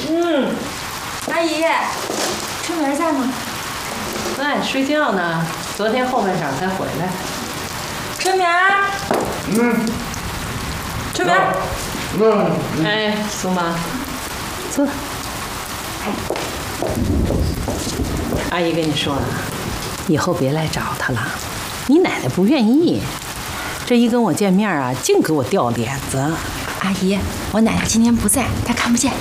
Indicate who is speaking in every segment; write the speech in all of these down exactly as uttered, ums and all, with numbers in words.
Speaker 1: 嗯，阿姨，春明在吗？
Speaker 2: 在睡觉呢，昨天后半晌才回来。
Speaker 1: 春明，
Speaker 3: 嗯，
Speaker 1: 春明，
Speaker 3: 嗯，
Speaker 2: 哎，苏妈，坐。阿姨跟你说啊，以后别来找他了，你奶奶不愿意。这一跟我见面啊，净给我掉脸子。
Speaker 1: 阿姨，我奶奶今天不在，她看不见。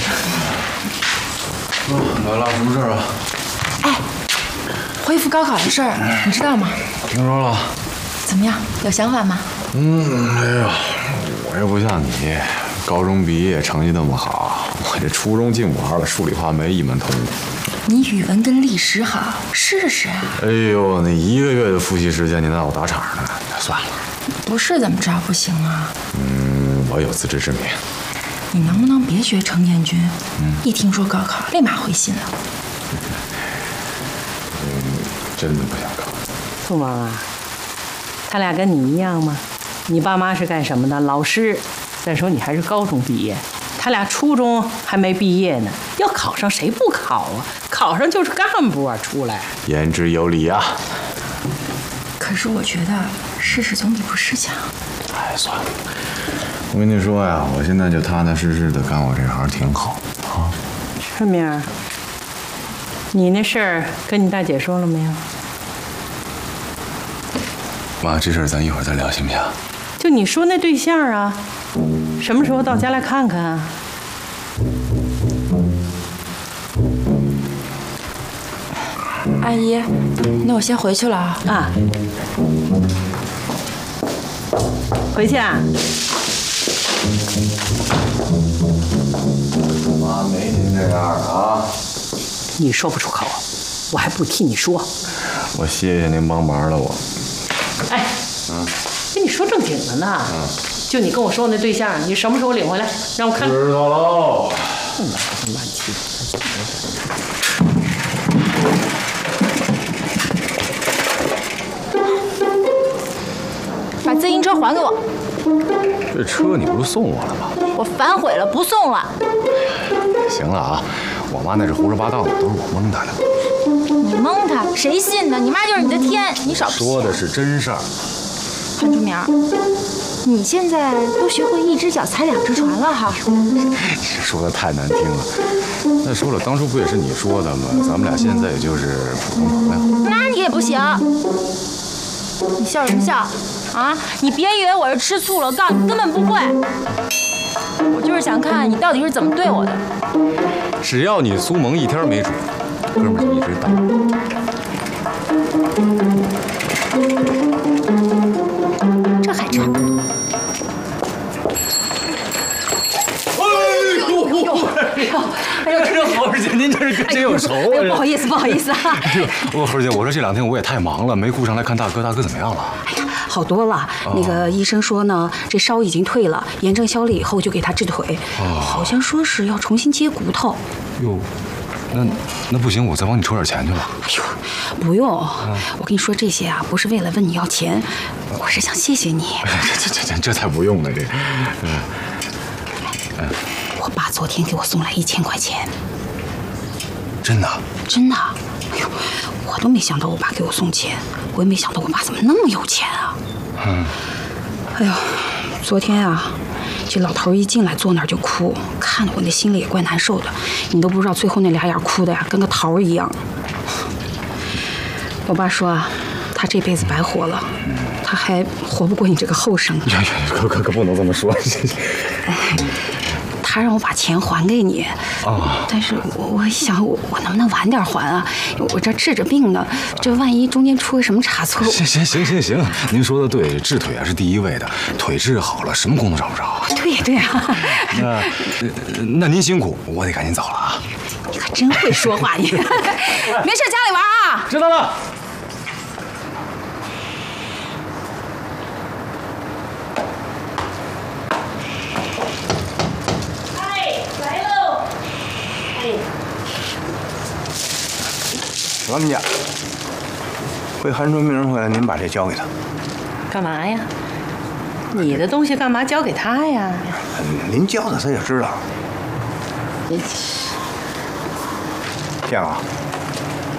Speaker 3: 来了，什么事儿啊？
Speaker 1: 哎，恢复高考的事儿，你知道吗？
Speaker 3: 听说了。
Speaker 1: 怎么样？有想法吗？
Speaker 3: 嗯，哎呀，我又不像你，高中毕业成绩那么好，我这初中净玩了，数理化没一门通过。
Speaker 1: 你语文跟历史好，试试啊。
Speaker 3: 哎呦，那一个月的复习时间，你拿我打岔呢？算了。
Speaker 1: 不是怎么着不行啊？
Speaker 3: 嗯，我有自知之明。
Speaker 1: 你能不能别学程建军？嗯，一听说高考，立马灰心了。
Speaker 3: 嗯，真的不想考。
Speaker 2: 苏妈啊，他俩跟你一样吗？你爸妈是干什么的？老师。再说你还是高中毕业，他俩初中还没毕业呢。要考上谁不考啊？考上就是干部啊，出来。
Speaker 3: 言之有理啊。
Speaker 1: 可是我觉得试试总比不试强。
Speaker 3: 哎，算了。我跟你说呀，我现在就踏踏实实的干我这行，挺好啊。
Speaker 2: 春明，你那事儿跟你大姐说了没有？
Speaker 3: 妈，这事儿咱一会儿再聊，行不行？
Speaker 2: 就你说那对象啊，什么时候到家来看看啊？
Speaker 1: 阿姨，那我先回去了啊。
Speaker 2: 啊，回去啊？
Speaker 3: 妈没您这样啊。
Speaker 2: 你说不出口，我还不替你说。
Speaker 3: 我谢谢您帮忙了，我。
Speaker 2: 哎，嗯，跟你说正经的呢。嗯，就你跟我说那对象，你什么时候领回来？让我看看。
Speaker 3: 知道喽。
Speaker 2: 这么乱七八糟。
Speaker 1: 把自行车还给我。
Speaker 3: 这车你不是送我了吗？
Speaker 1: 我反悔了，不送了。
Speaker 3: 行了啊，我妈那是胡说八道的，都是我蒙她的。
Speaker 1: 你蒙她，谁信呢？你妈就是你的天，你少
Speaker 3: 说的是真事儿。
Speaker 1: 潘春明，你现在都学会一只脚踩两只船了哈。
Speaker 3: 你这说的太难听了。再说了，当初不也是你说的吗？咱们俩现在也就是普通朋友。
Speaker 1: 那你也不行。你笑什么笑？啊！你别以为我是吃醋了，我告诉你根本不会。我就是想看看你到底是怎么对我的。
Speaker 3: 只要你苏萌一天没煮，哥们儿就一直等。
Speaker 1: 这还差不多。
Speaker 3: 哎呦呦！哎呦，这侯师姐，您这是跟谁有仇啊？
Speaker 1: 哎、不好意思，不好意思啊。
Speaker 3: 我侯师姐，我说这两天我也太忙了，没顾上来看大哥。大哥怎么样了？
Speaker 4: 哎呀，好多了。哦、那个医生说呢，这烧已经退了，炎症消了以后就给他治腿。哦、好像说是要重新接骨头。
Speaker 3: 哟，那那不行，我再帮你筹点钱去吧。
Speaker 4: 哎呦，不用，嗯、我跟你说这些啊，不是为了问你要钱，我是想谢谢你。
Speaker 3: 这这这这才不用呢，这。嗯。
Speaker 4: 嗯。我爸昨天给我送来一千块钱。
Speaker 3: 真的？
Speaker 4: 真的。哎呦，我都没想到我爸给我送钱，我也没想到我爸怎么那么有钱啊。嗯。哎呦，昨天啊，这老头一进来坐那儿就哭，看得我那心里也怪难受的。你都不知道最后那俩眼哭的呀，跟个桃一样。我爸说啊，他这辈子白活了，他还活不过你这个后生。
Speaker 3: 呀呀，可可可不能这么说。
Speaker 4: 哎。他让我把钱还给你，
Speaker 3: 啊！
Speaker 4: 但是我我一想，我我能不能晚点还啊？我这治着病呢，这万一中间出个什么差错……
Speaker 3: 行行行行行，您说的对，治腿啊是第一位的，腿治好了，什么工都找不着。
Speaker 4: 对呀对呀。
Speaker 3: 那那您辛苦，我得赶紧走了啊！
Speaker 4: 你可真会说话你。没事，家里玩啊。
Speaker 3: 知道了。
Speaker 5: 老们家，回韩春明回来，您把这交给他。
Speaker 2: 干嘛呀？你的东西干嘛交给他呀？
Speaker 5: 您交的他也知道。 建啊，